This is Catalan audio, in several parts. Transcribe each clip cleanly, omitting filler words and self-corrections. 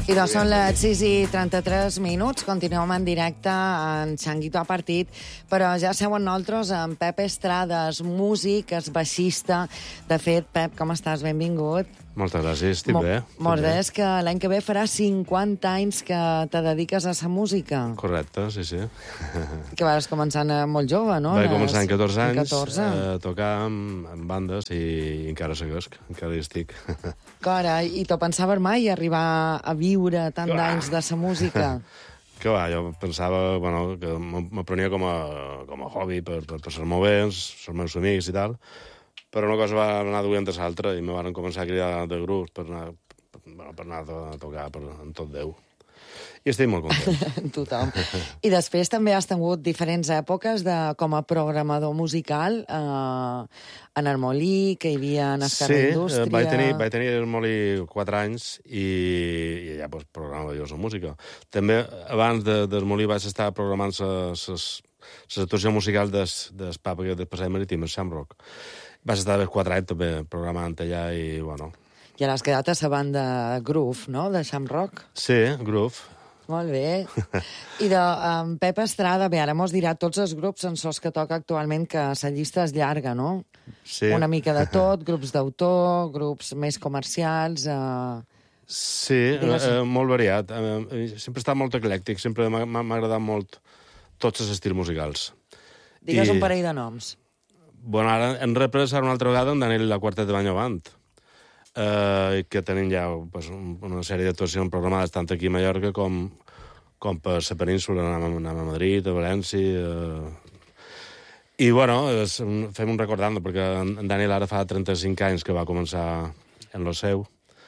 I doncs són les 6:33, continuem en directe en Changuito a Partit, però ja seuen nosaltres en Pep Estrades, músic, és baixista. De fet, Pep, com estàs? Benvingut. Moltes gràcies, estic bé. Molt bé, és que l'any que ve farà 50 anys que te dediques a la música. Correcte, sí. Que vas començar molt jove, no? Vaig començar amb 14 anys 14. a tocar en bandes i encara seguesc, encara hi estic. Carai, i t'ho pensaves mai arribar a viure tant d'anys de la música? Que va, jo pensava, bueno, que m'ho prenia com a hobby per passar-m'ho bé, els meus amics i tal, però una cosa va anar duent a l'altra i me van començar a cridar de grups per anar a tocar en tot Déu. I estic molt content. Tothom. I després també has tingut diferents èpoques com a programador musical en el Molí, que hi havia en Esquerra Indústria... Sí, vaig tenir el Molí 4 anys i ja programava jo la música. També, abans del Molí, vaig estar programant l'actuació musical del pub de Passeig Marítim, el Shamrock. Vaig estar 4 anys també programant allà i, bueno... I ara has quedat a la banda Groove, no?, de Shamrock. Sí, Groove. Molt bé. I de Pep Estrada, bé, ara mos dirà tots els grups en sos que toca actualment, que la llista és llarga, no? Sí. Una mica de tot, grups d'autor, grups més comercials... Sí, molt variat. Sempre he estat molt eclèctic, sempre m'ha agradat molt tots els estils musicals. Digues un parell de noms. Bueno, ara hem reprès una altra vegada en Daniel i la Quartet de Banyo Band, que tenim ja una sèrie d'actuacions programades tant aquí a Mallorca com per la península. Anem a Madrid, a València... I, bueno, fem un recordant, perquè en Daniel ara fa 35 anys que va començar en lo seu.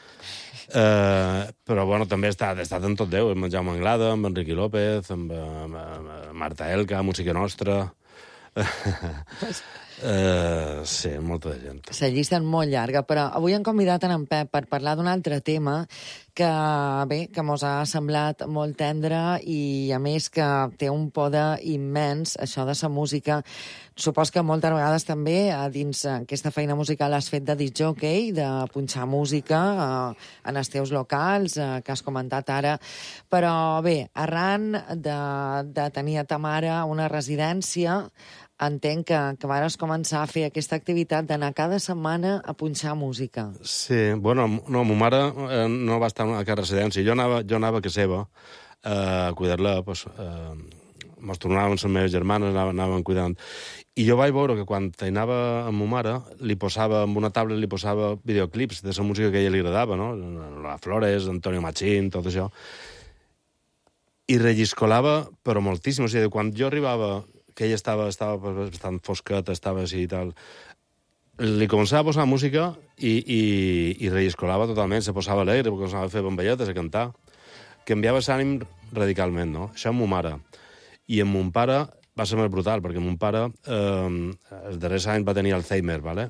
Però, bueno, també he estat en tot Déu, amb en Jaume Anglada, amb Enrique López, amb Marta Elka, Música Nostra... Sí, molta de gent. La llista és molt llarga, però avui hem convidat en Pep per parlar d'un altre tema que, bé, que mos ha semblat molt tendre i, a més, que té un poder immens, això de la música. Supos que moltes vegades també dins aquesta feina musical has fet de discjockey, de punxar música en els teus locals, que has comentat ara. Però, bé, arran de tenir a ta mare una residència, entenc que vares començar a fer aquesta activitat d'anar cada setmana a punxar música. Sí, bueno, no, ma mare no va estar a cada residència. Jo anava a casa seva a cuidar-la, pues, mos tornàvem les meves germanes, anàvem cuidant. I jo vaig veure que quan anava amb ma mare, amb una taula li posava videoclips de la música que a ella li agradava, no? La Flores, Antonio Machín, tot això. I relliscolava, però moltíssim. O sigui, quan jo arribava, que ella estava bastant fosqueta, estava així i tal, li començava a posar música i relliscolava totalment, se posava alegre, començava a fer bomballetes, a cantar. Canviava l'ànim radicalment, no? Això amb ma mare. I amb mon pare va ser més brutal, perquè mon pare els darrers anys va tenir Alzheimer, ¿vale?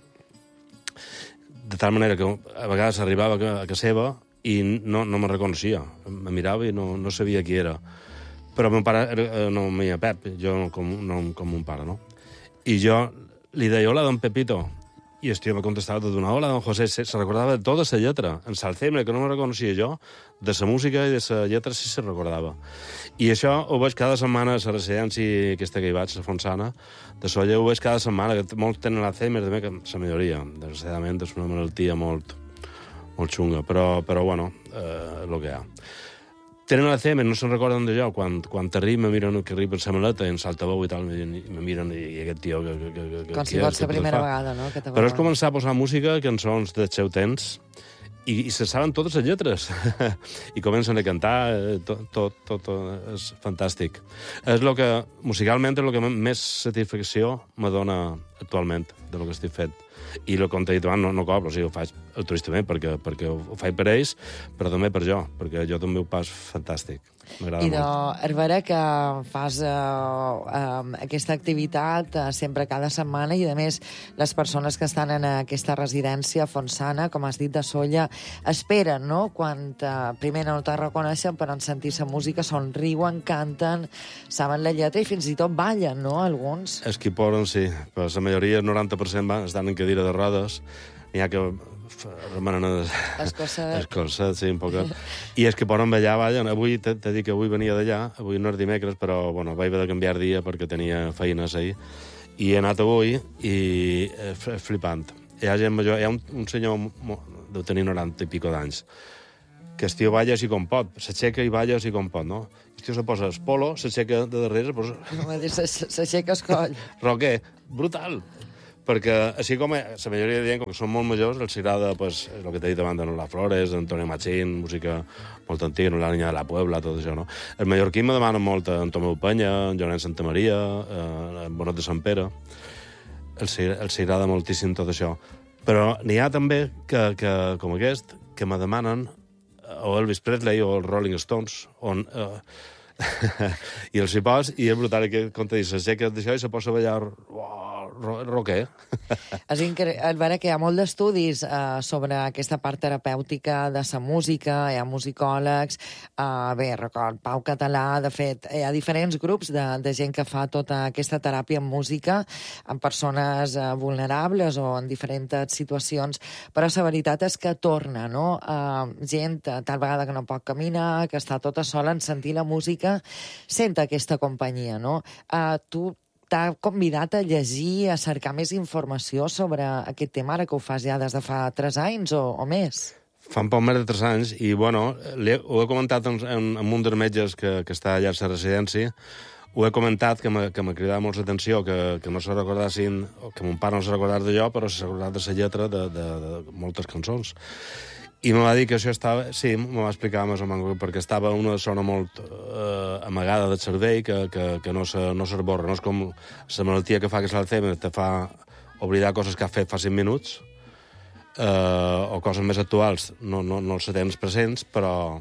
De tal manera que a vegades arribava a casa seva i no me reconeixia. Me mirava i no sabia qui era. Però mon pare no em deia Pep, jo com mon pare, no? I jo li deia, hola, don Pepito. I el tio me contestava tot una, hola, don José. Se recordava de tota la lletra. En Salcebre, que no me reconeixia jo, de la música i de la lletra sí se recordava. I això ho veig cada setmana a la residència aquesta que hi vaig, a Fontsana, de Solla, ho veig cada setmana, que molts tenen l'Alzheimer, també, que la majoria, desgraciadament, és una malaltia molt xunga, però bueno, el que hi ha. Tenen l'Alzheimer, no se'n recorden de jo, quan t'arriba, me miren que arriba la maleta en saltaveu i tal, me miren i aquest tio... Com si fos la primera vegada, no? Però és començar a posar música, cançons del seu temps, i se saben totes les lletres. I comencen a cantar, tot és fantàstic. És el que, musicalment, és el que més satisfacció me dona actualment de lo que estic fent. I el com t'he dit abans, no cobro, o sigui, ho faig altruistament perquè ho faig per ells, però també per jo, perquè jo també ho pas fantàstic. M'agrada molt. És vera que fas aquesta activitat sempre cada setmana i, a més, les persones que estan en aquesta residència Fontsana, com has dit, de Solla, esperen, no?, quan primer no te reconeixen, però en sentir la música somriuen, canten, saben la lletra i fins i tot ballen, no?, alguns. Els que poden, sí, però la majoria, el 90%, estan en cadira de rodes. N'hi ha que remenant les coses... sí, un poquet. I és que poden ballar, ballen. Avui, t'he dit que avui venia d'allà, avui no és dimecres, però, bueno, vaig haver de canviar dia perquè tenia feines ahir, i he anat avui i flipant. Hi ha gent major, hi ha un senyor, deu tenir 90 i pico d'anys, que el tio balla així com pot, s'aixeca i balla així com pot, no? El tio se posa el polo, s'aixeca de darrere, s'aixeca el coll. Roquer, brutal! Perquè així com la majoria de gent, com que són molt majors, els agrada, pues, el que t'he dit abans, Lola Flores, Antonio Machín, música molt antiga, La Niña de la Puebla, tot això, no? El mallorquí me demana molt en Tomeu Penya, en Joanet Santa Maria, en Bonet de Sant Pere. Els agrada moltíssim tot això. Però n'hi ha també que com aquest, que me demanen o Elvis Presley o els Rolling Stones, on... I els hi pos, i és brutal, que com te dius, s'aixeca d'això i se posa a ballar roquer. És vera que hi ha molt d'estudis sobre aquesta part terapèutica de la música, hi ha musicòlegs, record, Pau Català, de fet, hi ha diferents grups de gent que fa tota aquesta teràpia en música, en persones vulnerables o en diferents situacions, però la veritat és que torna, no? Gent, tal vegada que no pot caminar, que està tota sola en sentir la música, sent aquesta companyia, no? Tu t'ha convidat a llegir, a cercar més informació sobre aquest tema, ara que ho fas ja des de fa 3 anys o més? Fa un poc més de 3 anys, i, bueno, ho he comentat amb un dels metges que està allà a la residència, ho he comentat, que m'ha cridat molt l'atenció, que no se recordassin, que mon pare no se recordés de jo, però se recordés de la lletra de moltes cançons. I me va dir que això estava... Sí, me va explicar més o menys, perquè estava una zona molt amagada del cervell que no s'esborra. No és com la malaltia que fa que l'Alzheimer te fa oblidar coses que has fet fa 5 minuts, o coses més actuals, no els tens presents, però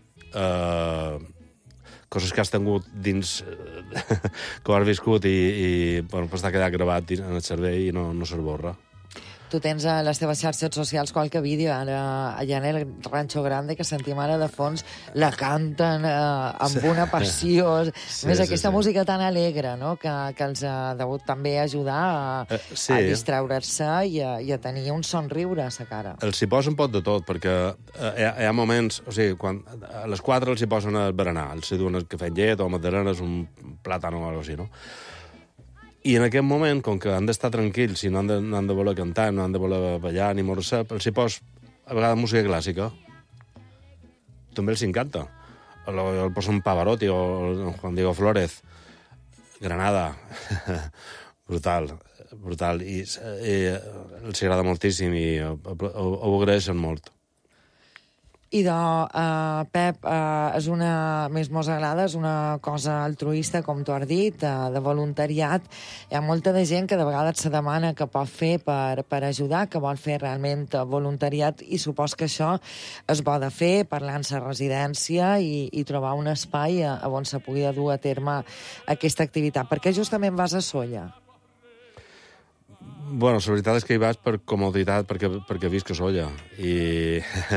coses que has tingut dins, que ho has viscut i bueno, pues t'ha quedat gravat en el cervell i no s'esborra. Tu tens a les teves xarxes socials qualque vídeo, ara allà en el Rancho Grande, que sentim ara de fons, la canten amb una passió. Més aquesta música tan alegre, no?, que els ha degut també ajudar a distreure-se i a tenir un somriure a la cara. Els hi posen pot de tot, perquè hi ha moments... O sigui, quan a les 4 els hi posen el berenar, els hi duen el cafè amb llet o magdalenes, un plàtan o alguna cosa així, no? I en aquest moment, com que han d'estar tranquils i no han de voler cantar, no han de voler ballar ni moure-se, els hi pos, a vegades, música clàssica. També els encanta. El posen Pavarotti o Juan Diego Flórez. Granada. Brutal. I els agrada moltíssim i ho agraeixen molt. I Pep, és una, més mos agrada, és una cosa altruista, com tu has dit, de voluntariat. Hi ha molta de gent que de vegades se demana què pot fer per ajudar, que vol fer realment voluntariat, i supos que això es bo de fer, parlar en la residència i trobar un espai on se pugui dur a terme aquesta activitat. Per què justament vas a Sóller? Bueno, la veritat és que hi vas per comoditat, perquè visc a Sóller. I...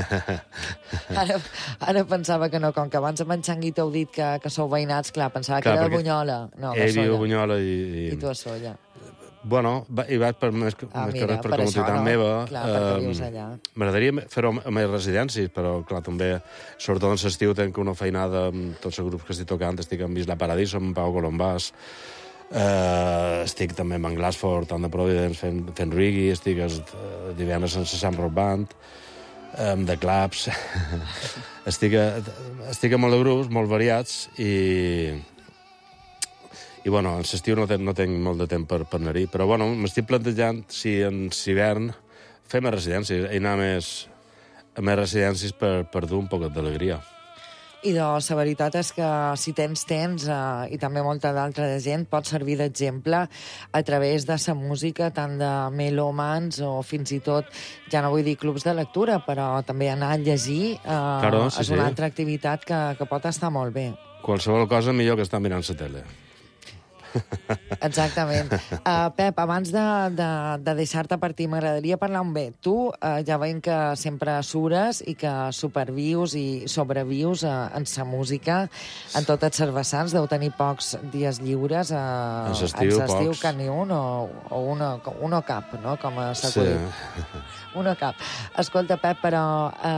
Ara pensava que no, com que abans amb en Xangui t'heu dit que sou veïnats, clar, pensava que era de Bunyola. No, ell viu a Bunyola i... I tu a Sóller. Bueno, hi vas per més que res per comoditat meva. Clar, perquè vius allà. M'agradaria fer-ho a més residències, però, clar, també, sobretot en l'estiu, tenc una feinada amb tots els grups que estic tocant. Estic amb Isla Paradiso, amb Pau Colombàs, estic també amb en Glassford, amb The Providence, fent reggae, estic divendres en la Sam Rock Band, amb The Claps. estic a molt de grups, molt variats, i bueno, en l'estiu no tenc molt de temps per anar-hi, però bueno, m'estic plantejant si en hivern fer més residències, i anar a més residències per dur un poc d'alegria. I la veritat és que si tens temps, i també molta d'altra gent, pot servir d'exemple a través de la música, tant de melòmans o fins i tot, ja no vull dir clubs de lectura, però també anar a llegir és una altra activitat que pot estar molt bé. Qualsevol cosa millor que estar mirant la tele. Exactament. Pep, abans de deixar-te partir, m'agradaria parlar amb bé. Tu ja veiem que sempre sures i que supervius i sobrevius en sa música, en totes les vessants. Deu tenir pocs dies lliures. En l'estiu, pocs. Que ni un o uno cap, no?, com s'ha acudit. Sí. Uno cap. Escolta, Pep, però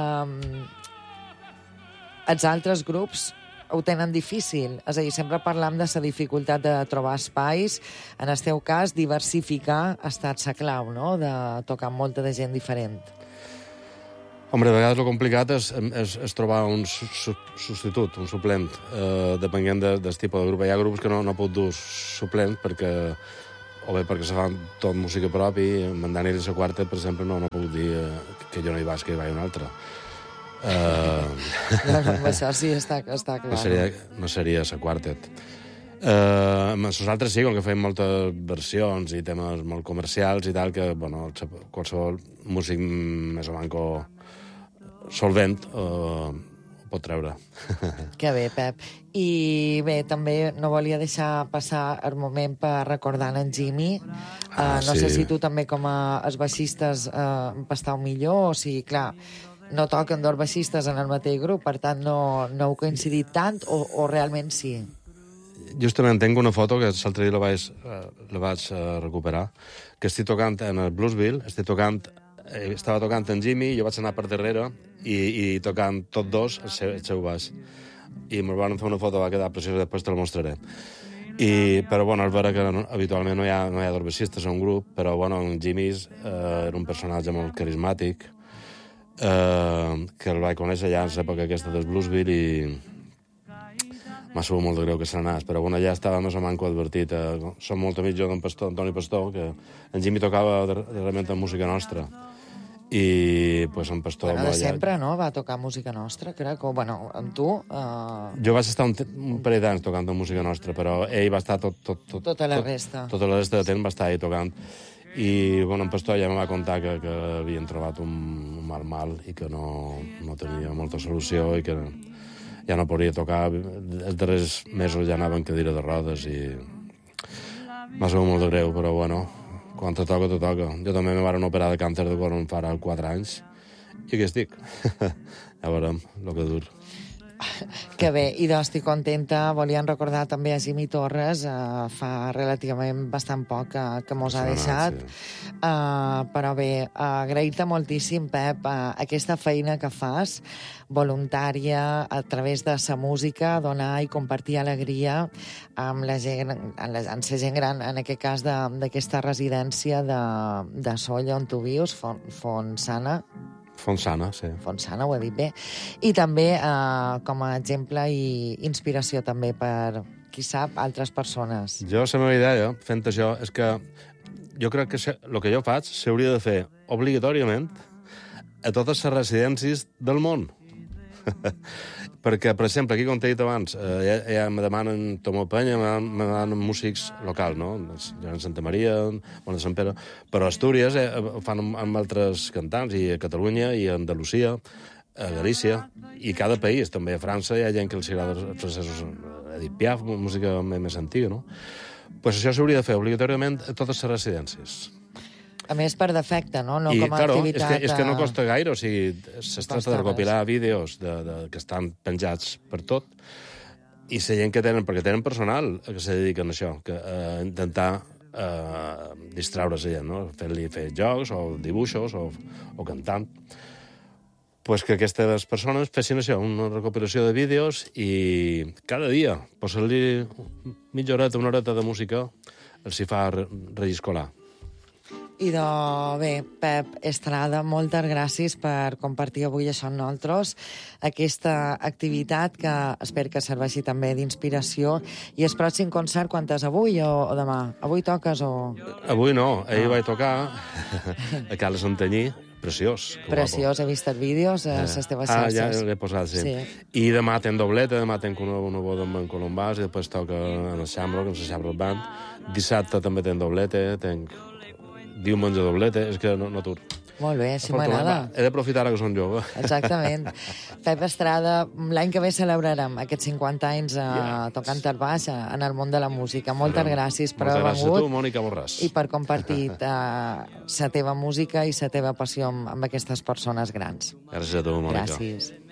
els altres grups ho tenen difícil. És a dir, sempre parlam de la dificultat de trobar espais. En el teu cas, diversificar ha estat la clau, no?, de tocar amb molta de gent diferent. Hombre, a vegades el complicat és trobar un substitut, un suplent, depenent del tipus de grup. Hi ha grups que no pot dur suplent perquè o bé perquè se fan tot música propi. En Daniel i la Quarta, per exemple, no puc dir que jo no hi vaig, que hi vaig un altre. Això sí, està clar. No seria la Quartet. Nosaltres sí, com que fem moltes versions i temes molt comercials i tal, que bueno, qualsevol músic més o manco solvent ho pot treure. Que bé, Pep. I bé, també no volia deixar passar el moment per recordar en Jimmy. No sé si tu també com a baixistes estàu millor, o si, clar, no toquen dos baixistes en el mateix grup, per tant no heu coincidit tant, o realment sí? Justament tinc una foto que l'altre dia la vaig recuperar, que estic tocant en el Bluesville, estava tocant en Jimmy, jo vaig anar per darrere i tocant tots dos el seu baix. I me'l van fer una foto, va quedar preciosa, després te la mostraré. Però, bueno, és vera que habitualment no hi ha dos baixistes en un grup, però, bueno, en Jimmy era un personatge molt carismàtic, que el vaig conèixer ja en l'època aquesta del Bluesville i m'ha sabut molt de greu que se n'anàs, però bueno, ja estava més o manco advertit. Som molt amics jo d'en Pastor, Antoni Pastor, que en Jimmy tocava realment en música nostra. I pues en Pastor... Bueno, de sempre, no?, va tocar música nostra, crec, o, bueno, amb tu... Jo vaig estar un parell d'anys tocant música nostra, però ell va estar tota la resta. Tota la resta de temps va estar ahí tocant. I, bueno, en Pastor ja me va contar que havien trobat un mal i que no tenia molta solució i que ja no podria tocar. Els darrers mesos ja anaven cadira de rodes i m'ha sabut molt de greu, però, bueno, quan te toca, te toca. Jo també me van operar de càncer de còlon fa 4 anys i aquí estic. Ja veurem el que dur. Que bé, i doncs estic contenta. Volíem recordar també a Jimmy Torres, fa relativament bastant poc que mos ha deixat. Sí. Però bé, agrair-te moltíssim, Pep, aquesta feina que fas, voluntària, a través de sa música, donar i compartir alegria amb la gent, amb la gent gran, en aquest cas d'aquesta residència de Sóller, on tu vius, Fontsana, sí. Fontsana, ho he dit bé. I també com a exemple i inspiració també per, qui sap, altres persones. Jo, la meva idea, fent això, és que jo crec que el que jo faig s'hauria de fer obligatòriament a totes les residències del món. Perquè, per exemple, aquí, com t'he dit abans, ja me demanen Tomó Penya, me demanen músics locals, no? En Santa Maria, de Sant Pere, però a Astúries ho fan amb altres cantants, i a Catalunya, i a Andalusia, a Galícia, i cada país, també a França hi ha gent que els agrada els francesos, Edith Piaf, música més antiga, no? Pues això s'hauria de fer obligatòriament a totes les residències. A més, per defecte, no? No com a activitat... És que no costa gaire, o sigui, es tracta de recopilar vídeos que estan penjats per tot, i la gent que tenen, perquè tenen personal que se dediquen a això, a intentar distraure la gent, no? Fer jocs, o dibuixos, o cantant. Pues que aquestes persones fessin això, una recopilació de vídeos, i cada dia posar-li mitja horeta, una horeta de música, els hi fa relliscolar. I bé, Pep Estrada, moltes gràcies per compartir avui això amb nosaltres, aquesta activitat que espero que serveixi també d'inspiració. I el pròxim concert, quan és avui o demà? Avui toques o...? Avui no, ahir vaig tocar a Cala Santanyí, preciós. Preciós, he vist els vídeos a les teves xarxes. Ja l'he posat, sí. I demà ten dobleta, demà ten una boda amb en Colombàs, i després toca en el Shamrock, amb la Shamrock Band. Dissabte també ten dobleta, diumenge doblete, és que no tur. Molt bé, sí m'agrada. He d'aprofitar ara que som jove. Exactament. Pep Estrada, l'any que ve celebrarem aquests 50 anys tocant el baix en el món de la música. Moltes gràcies per haver vengut. Moltes gràcies a tu, Mònica Borràs. I per compartir la teva música i la teva passió amb aquestes persones grans. Gràcies a tu, Mònica. Gràcies.